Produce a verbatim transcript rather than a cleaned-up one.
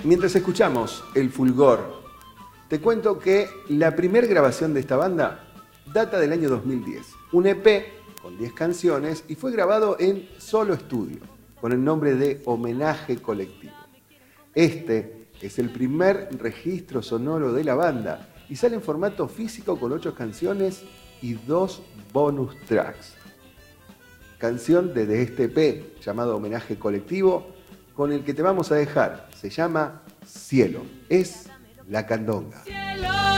Mientras escuchamos El Fulgor, te cuento que la primera grabación de esta banda data del año dos mil diez. Un E P con diez canciones y fue grabado en solo estudio, con el nombre de Homenaje Colectivo. Este es el primer registro sonoro de la banda y sale en formato físico con ocho canciones y dos bonus tracks. Canción de este E P llamado Homenaje Colectivo, con el que te vamos a dejar. Se llama Cielo. Es La Candonga.